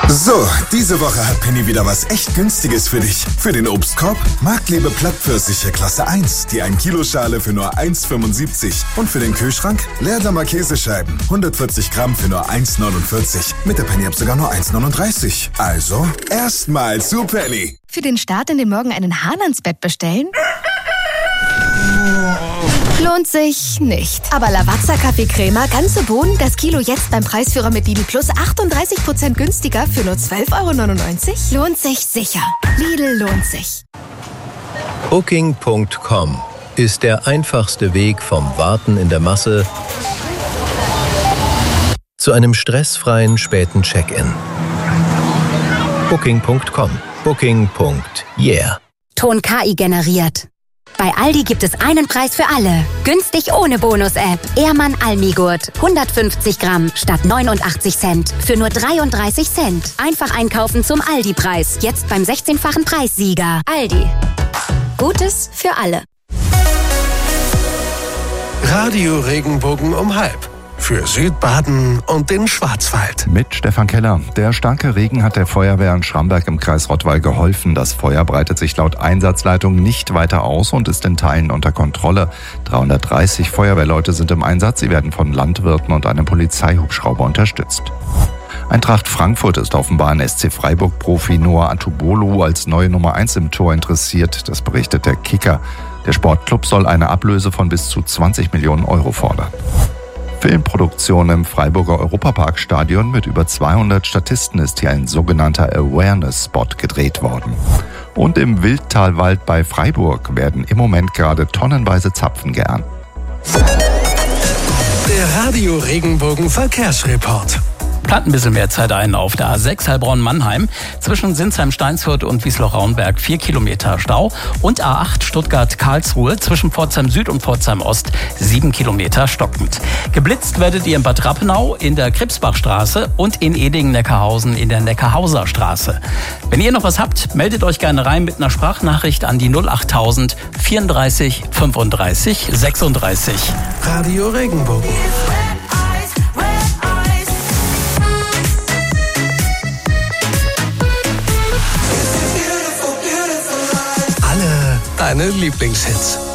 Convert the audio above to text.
So, diese Woche hat Penny wieder was echt Günstiges für dich. Für den Obstkorb Marktlebe Plattpfirsiche Klasse 1, die 1 Kilo Schale für nur 1,75. Und für den Kühlschrank Leerdammer Käsescheiben, 140 Gramm für nur 1,49. Mit der Penny-App sogar nur 1,39. Also, erstmal zu Penny. Für den Start in den Morgen einen Hahn ans Bett bestellen? Lohnt sich nicht. Aber Lavazza Kaffee-Crema, ganze Bohnen, das Kilo jetzt beim Preisführer mit Lidl Plus 38% günstiger für nur 12,99 €? Lohnt sich sicher. Lidl lohnt sich. Booking.com ist der einfachste Weg vom Warten in der Masse zu einem stressfreien späten Check-in. Booking.com. Booking.yeah. Ton KI generiert. Bei Aldi gibt es einen Preis für alle. Günstig ohne Bonus-App. Ehrmann Almigurt. 150 Gramm statt 89 Cent. Für nur 33 Cent. Einfach einkaufen zum Aldi-Preis. Jetzt beim 16-fachen Preissieger. Aldi. Gutes für alle. Radio Regenbogen um 12:30. Für Südbaden und den Schwarzwald. Mit Stefan Keller. Der starke Regen hat der Feuerwehr in Schramberg im Kreis Rottweil geholfen. Das Feuer breitet sich laut Einsatzleitung nicht weiter aus und ist in Teilen unter Kontrolle. 330 Feuerwehrleute sind im Einsatz. Sie werden von Landwirten und einem Polizeihubschrauber unterstützt. Eintracht Frankfurt ist offenbar an SC Freiburg-Profi Noah Atubolo als neue Nummer 1 im Tor interessiert. Das berichtet der Kicker. Der Sportclub soll eine Ablöse von bis zu 20 Millionen Euro fordern. Filmproduktion im Freiburger Europaparkstadion mit über 200 Statisten ist hier ein sogenannter Awareness-Spot gedreht worden. Und im Wildtalwald bei Freiburg werden im Moment gerade tonnenweise Zapfen geerntet. Der Radio Regenbogen Verkehrsreport. Plant ein bisschen mehr Zeit ein auf der A6 Heilbronn-Mannheim. Zwischen Sinsheim-Steinshut und Wiesloch-Raunberg 4 Kilometer Stau. Und A8 Stuttgart-Karlsruhe zwischen Pforzheim Süd und Pforzheim Ost 7 Kilometer stockend. Geblitzt werdet ihr in Bad Rappenau in der Kripsbachstraße und in Edingen-Neckarhausen in der Neckarhauser Straße. Wenn ihr noch was habt, meldet euch gerne rein mit einer Sprachnachricht an die 08000 34 35 36. Radio Regenbogen. Deine Lieblingshits.